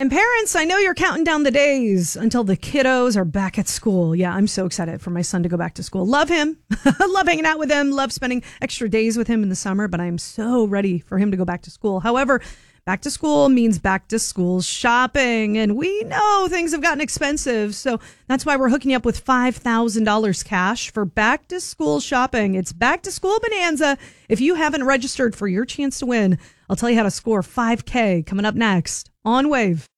And parents, I know you're counting down the days until the kiddos are back at school. Yeah, I'm so excited for my son to go back to school. Love him. Love hanging out with him. Love spending extra days with him in the summer, but I'm so ready for him to go back to school. However, back to school means back to school shopping, and we know things have gotten expensive. So that's why we're hooking you up with $5,000 cash for back to school shopping. It's Back to School Bonanza. If you haven't registered for your chance to win, I'll tell you how to score $5K coming up next on Wave.